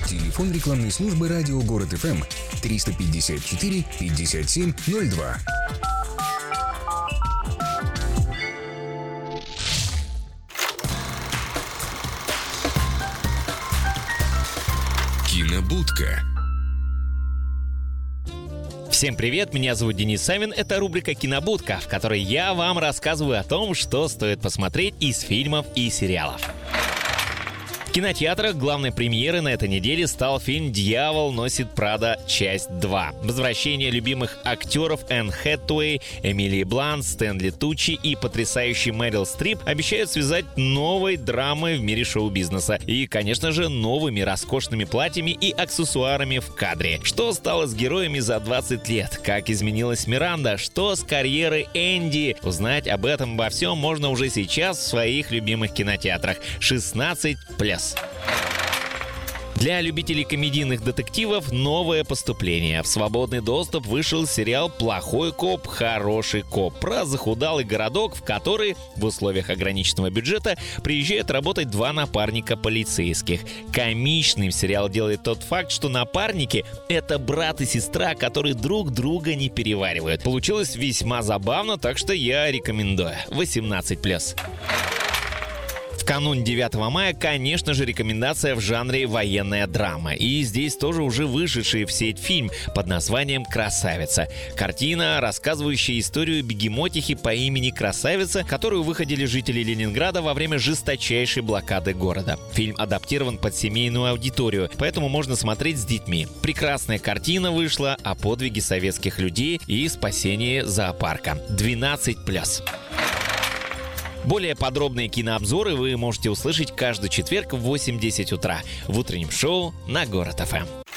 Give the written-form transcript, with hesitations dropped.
Телефон рекламной службы радио Город ФМ 354 57 02. Кинобудка. Всем привет, меня зовут Денис Савин, это рубрика «Кинобудка», в которой я вам рассказываю о том, что стоит посмотреть из фильмов и сериалов. В кинотеатрах главной премьерой на этой неделе стал фильм «Дьявол носит Прада. Часть 2». Возвращение любимых актеров Энн Хэтэуэй, Эмилии Блант, Стэнли Туччи и потрясающий Мэрил Стрип обещают связать новой драмой в мире шоу-бизнеса и, конечно же, новыми роскошными платьями и аксессуарами в кадре. Что стало с героями за 20 лет? Как изменилась Миранда? Что с карьерой Энди? Узнать об этом обо всем можно уже сейчас в своих любимых кинотеатрах. 16+. Для любителей комедийных детективов новое поступление. В свободный доступ вышел сериал «Плохой коп, хороший коп» про захудалый городок, в который в условиях ограниченного бюджета приезжают работать два напарника полицейских. Комичным сериал делает тот факт, что напарники — это брат и сестра, которые друг друга не переваривают. Получилось весьма забавно, так что я рекомендую. 18+. В канун 9 мая, конечно же, рекомендация в жанре военная драма. И здесь тоже уже вышедший в сеть фильм под названием «Красавица». Картина, рассказывающая историю бегемотихи по имени Красавица, которую выходили жители Ленинграда во время жесточайшей блокады города. Фильм адаптирован под семейную аудиторию, поэтому можно смотреть с детьми. Прекрасная картина вышла о подвиге советских людей и спасении зоопарка. 12+. Более подробные кинообзоры вы можете услышать каждый четверг в 8:10 утра в утреннем шоу на Город ФМ.